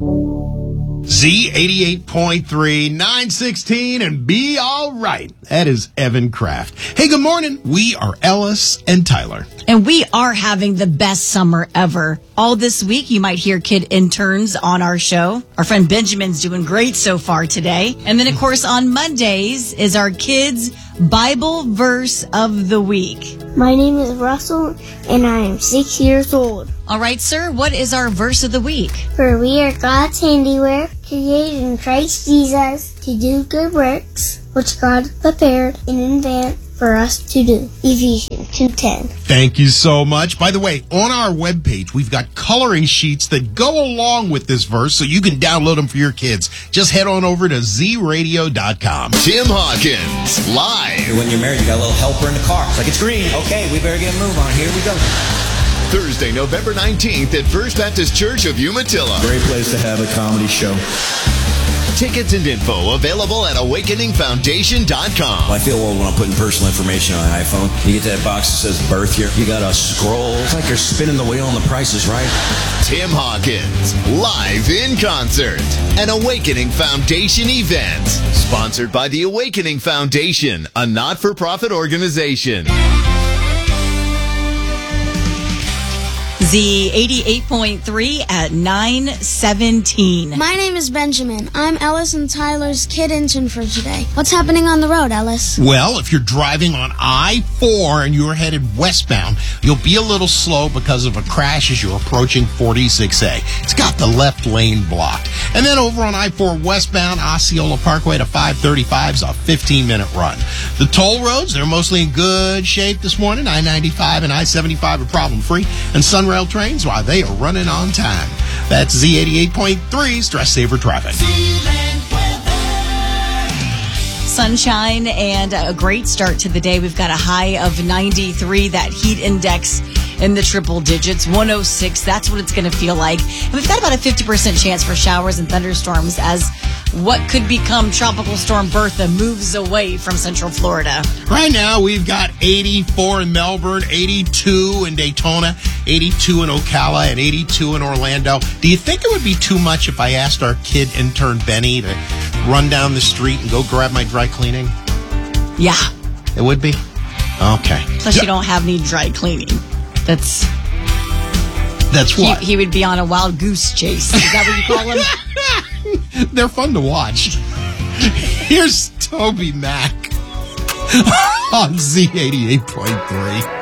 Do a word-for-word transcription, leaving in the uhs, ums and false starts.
Z eighty-eight point three, nine sixteen, and be all right. That is Evan Kraft. Hey, good morning. We are Ellis and Tyler. And we are having the best summer ever. All this week, you might hear kid interns on our show. Our friend Benjamin's doing great so far today. And then, of course, on Mondays is our kids' Bible verse of the week. My name is Russell, and I am six years old. All right, sir, what is our verse of the week? For we are God's handiwork, created in Christ Jesus to do good works, which God prepared in advance for us to do. Ephesians two ten. Thank you so much. By the way, on our webpage, we've got coloring sheets that go along with this verse, so you can download them for your kids. Just head on over to z radio dot com. Tim Hawkins, live. When you're married, you got a little helper in the car. It's like, it's green. Okay, we better get a move on. Here we go. Thursday, November nineteenth at First Baptist Church of Umatilla. Great place to have a comedy show. Tickets and info available at awakening foundation dot com. Well, I feel old when I'm putting personal information on an iPhone. You get that box that says birth year. You got to scroll. It's like you're spinning the wheel and the price is right. Tim Hawkins, live in concert. An Awakening Foundation event. Sponsored by the Awakening Foundation, a not-for-profit organization. Z eighty-eight point three at nine seventeen. My name is Benjamin. I'm Ellis and Tyler's kid intern for today. What's happening on the road, Ellis? Well, if you're driving on I four and you're headed westbound, you'll be a little slow because of a crash as you're approaching forty-six A. It's got the left lane blocked. And then over on I four westbound, Osceola Parkway to five thirty-five is a fifteen-minute run. The toll roads, they're mostly in good shape this morning. I ninety-five and I seventy-five are problem-free. And Sunrail trains, why, they are running on time. That's Z eighty-eight point three, Stress Saver Traffic. Sunshine and a great start to the day. We've got a high of ninety-three, that heat index in the triple digits, one oh six. That's what it's going to feel like. And we've got about a fifty percent chance for showers and thunderstorms as what could become Tropical Storm Bertha moves away from Central Florida. Right now, we've got eighty-four in Melbourne, eighty-two in Daytona, eighty-two in Ocala, and eighty-two in Orlando. Do you think it would be too much if I asked our kid intern Benny to run down the street and go grab my dry cleaning? Yeah. It would be? Okay. Plus, you don't have any dry cleaning. That's... That's what? He, he would be on a wild goose chase. Is that what you call him? They're fun to watch. Here's Toby Mac on Z eighty-eight point three.